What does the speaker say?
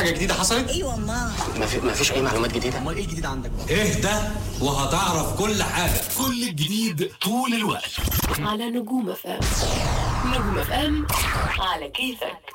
حاجه جديده حصلت؟ ايوه ما فيش اي معلومات جديده. امال ايه الجديد عندك بقى؟ اهدى وهتعرف كل حاجه. كل الجديد طول الوقت على نجوم FM. نجوم FM على كيفك.